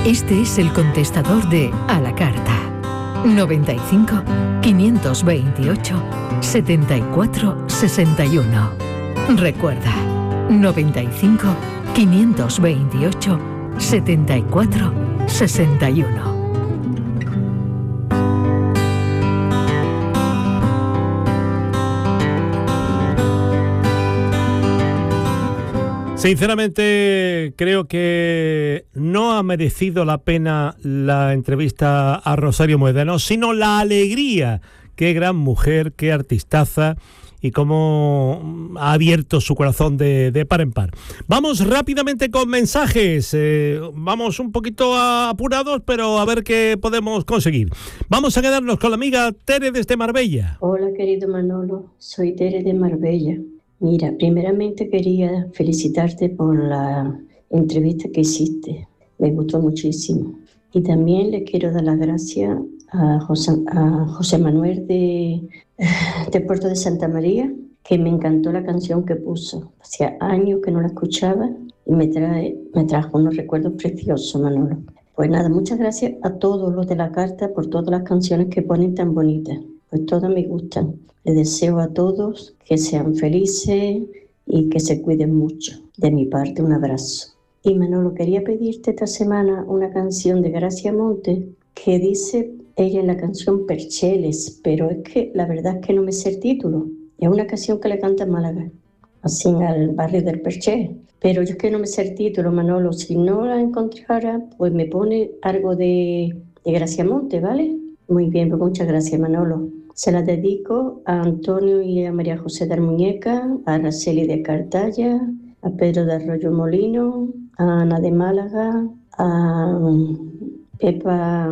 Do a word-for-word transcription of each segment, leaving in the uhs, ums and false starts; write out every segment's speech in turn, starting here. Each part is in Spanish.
Este es el contestador de A la Carta. noventa y cinco, quinientos veintiocho, setenta y cuatro sesenta y uno. Recuerda, noventa y cinco, quinientos veintiocho, setenta y cuatro sesenta y uno. Sinceramente, creo que no ha merecido la pena la entrevista a Rosario Muedano, sino la alegría. Qué gran mujer, qué artistaza y cómo ha abierto su corazón de, de par en par. Vamos rápidamente con mensajes. Eh, vamos un poquito apurados, pero a ver qué podemos conseguir. Vamos a quedarnos con la amiga Tere desde Marbella. Hola, querido Manolo. Soy Tere de Marbella. Mira, primeramente quería felicitarte por la entrevista que hiciste. Me gustó muchísimo. Y también le quiero dar las gracias a José, a José Manuel de, de Puerto de Santa María, que me encantó la canción que puso. Hacía años que no la escuchaba y me, trae, me trajo unos recuerdos preciosos, Manolo. Pues nada, muchas gracias a todos los de la carta por todas las canciones que ponen tan bonitas. Pues todas me gustan. Les deseo a todos que sean felices y que se cuiden mucho. De mi parte, un abrazo. Y Manolo, quería pedirte esta semana una canción de Gracia Montes que dice ella en la canción Percheles, pero es que la verdad es que no me sé el título. Es una canción que le canta en Málaga, así al barrio del Perché. Pero yo es que no me sé el título, Manolo. Si no la encontrara, pues me pone algo de, de Gracia Montes, ¿vale? Muy bien, pues muchas gracias, Manolo. Se la dedico a Antonio y a María José de Armuñeca, a Araceli de Cartaya, a Pedro de Arroyo Molino, a Ana de Málaga, a Pepa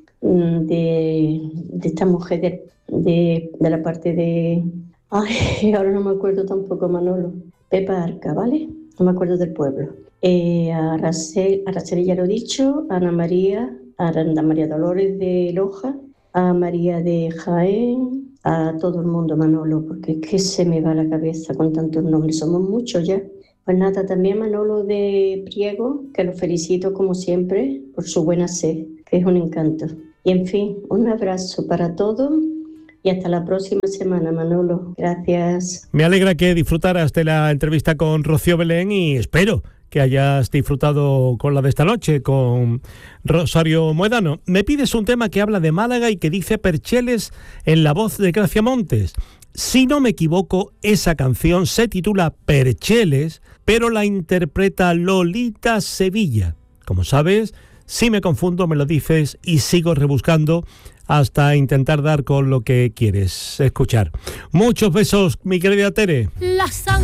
de, de esta mujer de, de, de la parte de... Ay, ahora no me acuerdo tampoco, Manolo. Pepa Arca, ¿vale? No me acuerdo del pueblo. Eh, a Araceli, Araceli ya lo he dicho, a Ana María, a Aranda María Dolores de Loja, a María de Jaén, a todo el mundo, Manolo, porque es que se me va la cabeza con tantos nombres, somos muchos ya. Pues nada, también Manolo de Priego, que lo felicito como siempre por su buena sed, que es un encanto. Y en fin, un abrazo para todos y hasta la próxima semana, Manolo. Gracias. Me alegra que disfrutaras de la entrevista con Rocío Belén y espero que hayas disfrutado con la de esta noche, con Rosario Muedano. Me pides un tema que habla de Málaga y que dice Percheles en la voz de Gracia Montes. Si no me equivoco, esa canción se titula Percheles, pero la interpreta Lolita Sevilla. Como sabes, si me confundo me lo dices y sigo rebuscando hasta intentar dar con lo que quieres escuchar. Muchos besos, mi querida Tere. La